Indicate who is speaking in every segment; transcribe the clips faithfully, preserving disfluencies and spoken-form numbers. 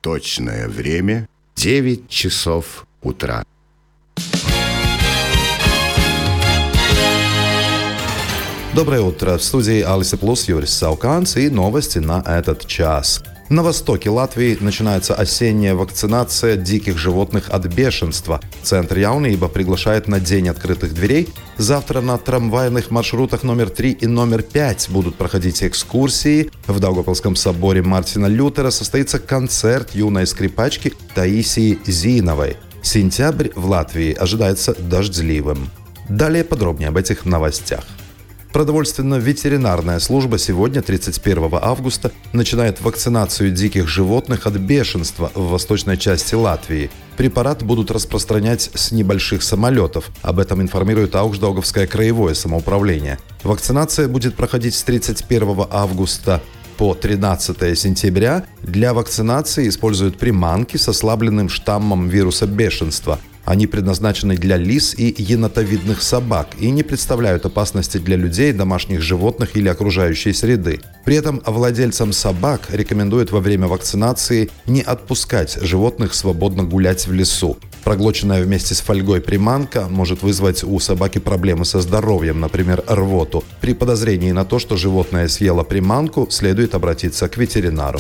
Speaker 1: Точное время — девять часов утра.
Speaker 2: Доброе утро. В студии Алисе Плюс Юрис Сауканс и новости на этот час. На востоке Латвии начинается осенняя вакцинация диких животных от бешенства. Центр Jaunība приглашает на День открытых дверей. Завтра на трамвайных маршрутах номер три и номер пять будут проходить экскурсии. В Даугавпилском соборе Мартина Лютера состоится концерт юной скрипачки Таисии Зиновой. Сентябрь в Латвии ожидается дождливым. Далее подробнее об этих новостях. Продовольственно-ветеринарная служба сегодня, тридцать первого августа, начинает вакцинацию диких животных от бешенства в восточной части Латвии. Препарат будут распространять с небольших самолетов. Об этом информирует Аugšdaugavское краевое самоуправление. Вакцинация будет проходить с тридцать первого августа по тринадцатого сентября. Для вакцинации используют приманки с ослабленным штаммом вируса бешенства. Они предназначены для лис и енотовидных собак и не представляют опасности для людей, домашних животных или окружающей среды. При этом владельцам собак рекомендуют во время вакцинации не отпускать животных свободно гулять в лесу. Проглоченная вместе с фольгой приманка может вызвать у собаки проблемы со здоровьем, например, рвоту. При подозрении на то, что животное съело приманку, следует обратиться к ветеринару.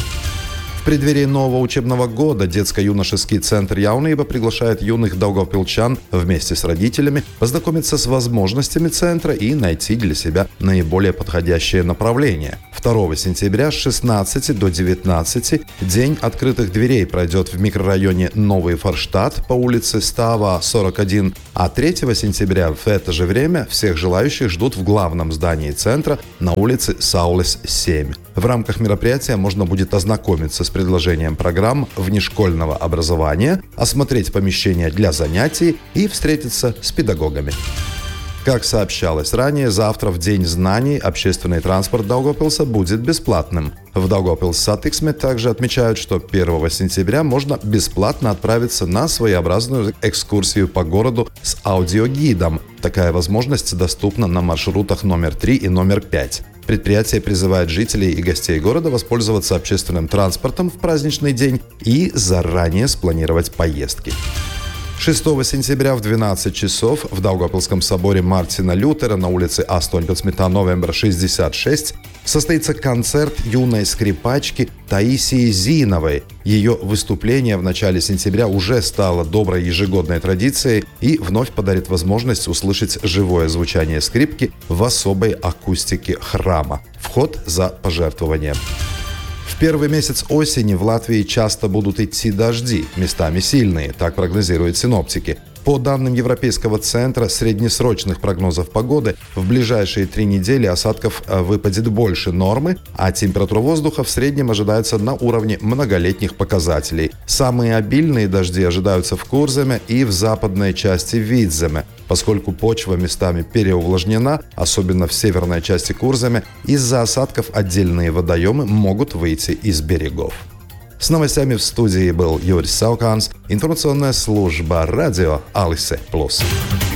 Speaker 2: В преддверии нового учебного года детско-юношеский центр Jaunība приглашает юных даугавпилчан вместе с родителями познакомиться с возможностями центра и найти для себя наиболее подходящее направление. второго сентября с шестнадцати до девятнадцати День открытых дверей пройдет в микрорайоне Новый Форштадт по улице Става, сорок один, а третьего сентября в это же время всех желающих ждут в главном здании центра на улице Саулес, семь. В рамках мероприятия можно будет ознакомиться с предложением программ внешкольного образования, осмотреть помещения для занятий и встретиться с педагогами. Как сообщалось ранее, завтра в День знаний общественный транспорт Даугавпилса будет бесплатным. В Даугавпилс-Сатиксме также отмечают, что первого сентября можно бесплатно отправиться на своеобразную экскурсию по городу с аудиогидом. Такая возможность доступна на маршрутах номер три и номер пять. Предприятие призывает жителей и гостей города воспользоваться общественным транспортом в праздничный день и заранее спланировать поездки. шестого сентября в двенадцать часов в Даугавпилском соборе Мартина Лютера на улице astoņpadsmitā novembra шестьдесят шесть состоится концерт юной скрипачки Таисии Зиновой. Ее выступление в начале сентября уже стало доброй ежегодной традицией и вновь подарит возможность услышать живое звучание скрипки в особой акустике храма. Вход за пожертвованием. В первый месяц осени в Латвии часто будут идти дожди, местами сильные, так прогнозируют синоптики. По данным Европейского центра среднесрочных прогнозов погоды, в ближайшие три недели осадков выпадет больше нормы, а температура воздуха в среднем ожидается на уровне многолетних показателей. Самые обильные дожди ожидаются в Курземе и в западной части Видземе, поскольку почва местами переувлажнена, особенно в северной части Курземе, из-за осадков отдельные водоемы могут выйти из берегов. С новостями в студии был Юрис Сауканс, информационная служба радио Алисе Плюс.